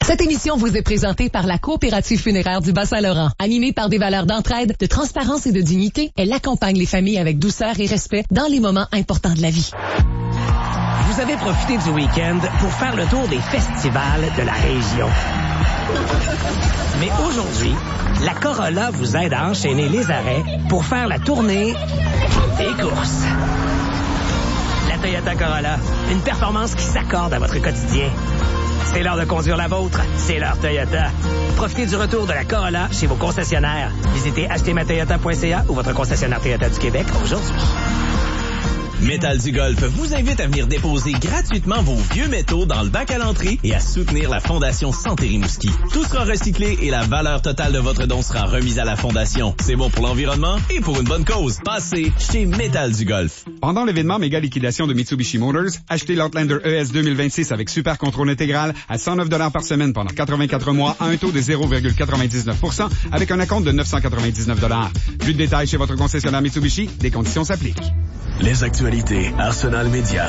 Cette émission vous est présentée par la Coopérative funéraire du Bas-Saint-Laurent. Animée par des valeurs d'entraide, de transparence et de dignité, elle accompagne les familles avec douceur et respect dans les moments importants de la vie. Vous avez profité du week-end pour faire le tour des festivals de la région. Mais aujourd'hui, la Corolla vous aide à enchaîner les arrêts pour faire la tournée des courses. La Toyota Corolla, une performance qui s'accorde à votre quotidien. C'est l'heure de conduire la vôtre, c'est l'heure Toyota. Profitez du retour de la Corolla chez vos concessionnaires. Visitez achetezmatoyota.ca ou votre concessionnaire Toyota du Québec aujourd'hui. Métal du Golf vous invite à venir déposer gratuitement vos vieux métaux dans le bac à l'entrée et à soutenir la Fondation Santé Rimouski. Tout sera recyclé et la valeur totale de votre don sera remise à la Fondation. C'est bon pour l'environnement et pour une bonne cause. Passez chez Métal du Golf. Pendant l'événement méga liquidation de Mitsubishi Motors, achetez l'Outlander ES 2026 avec super contrôle intégral à $109 par semaine pendant 84 mois à un taux de 0,99% avec un acompte de $999. Plus de détails chez votre concessionnaire Mitsubishi, des conditions s'appliquent. Les actualités Arsenal Média.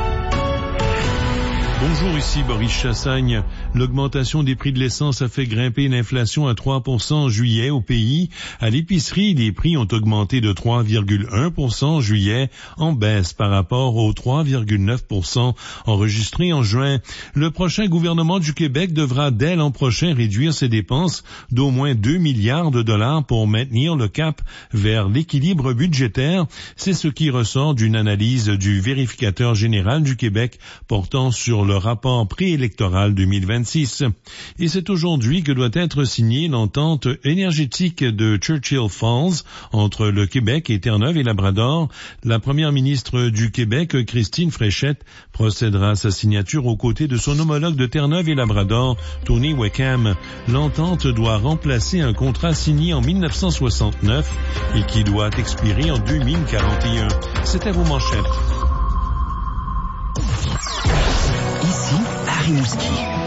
Bonjour, ici Boris Chassagne. L'augmentation des prix de l'essence a fait grimper l'inflation à 3% en juillet au pays. À l'épicerie, les prix ont augmenté de 3,1% en juillet, en baisse par rapport aux 3,9% enregistrés en juin. Le prochain gouvernement du Québec devra dès l'an prochain réduire ses dépenses d'au moins 2 milliards de dollars pour maintenir le cap vers l'équilibre budgétaire. C'est ce qui ressort d'une analyse du vérificateur général du Québec portant sur le rapport préélectoral 2026. Et c'est aujourd'hui que doit être signée l'entente énergétique de Churchill Falls entre le Québec et Terre-Neuve et Labrador. La première ministre du Québec, Christine Fréchette, procédera à sa signature aux côtés de son homologue de Terre-Neuve et Labrador, Tony Wickham. L'entente doit remplacer un contrat signé en 1969 et qui doit expirer en 2041. C'était vos manchettes. Ici, à Rimouski.